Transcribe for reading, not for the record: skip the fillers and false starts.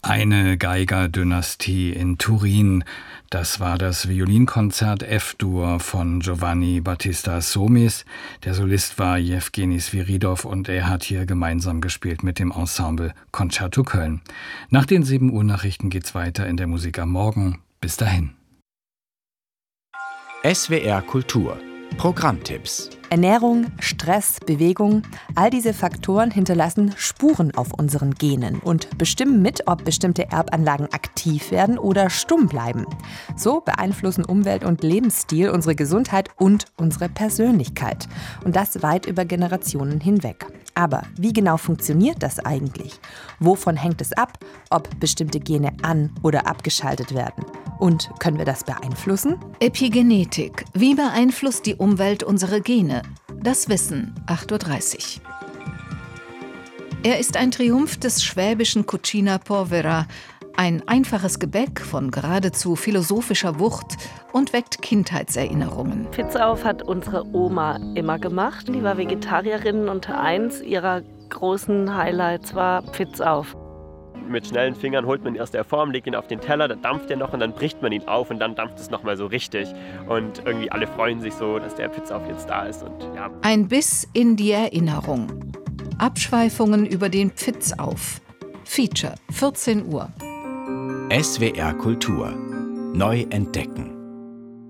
Eine Geigerdynastie in Turin. Das war das Violinkonzert F-Dur von Giovanni Battista Somis. Der Solist war Jewgeni Sviridov und er hat hier gemeinsam gespielt mit dem Ensemble Concerto Köln. Nach den 7 Uhr Nachrichten geht's weiter in der Musik am Morgen. Bis dahin. SWR Kultur. Programmtipps. Ernährung, Stress, Bewegung, all diese Faktoren hinterlassen Spuren auf unseren Genen und bestimmen mit, ob bestimmte Erbanlagen aktiv werden oder stumm bleiben. So beeinflussen Umwelt und Lebensstil unsere Gesundheit und unsere Persönlichkeit. Und das weit über Generationen hinweg. Aber wie genau funktioniert das eigentlich? Wovon hängt es ab, ob bestimmte Gene an- oder abgeschaltet werden? Und können wir das beeinflussen? Epigenetik. Wie beeinflusst die Umwelt unsere Gene? Das Wissen, 8.30 Uhr. Er ist ein Triumph des schwäbischen Cucina Porvera. Ein einfaches Gebäck von geradezu philosophischer Wucht und weckt Kindheitserinnerungen. Pizza hat unsere Oma immer gemacht. Die war Vegetarierin und eins ihrer großen Highlights war Pizza. Mit schnellen Fingern holt man erst der Form, legt ihn auf den Teller, dann dampft er noch und dann bricht man ihn auf und dann dampft es nochmal so richtig. Und irgendwie alle freuen sich so, dass der Pizza jetzt da ist. Und ja. Ein Biss in die Erinnerung. Abschweifungen über den Pfitzauf. Feature, 14 Uhr. SWR Kultur. Neu entdecken.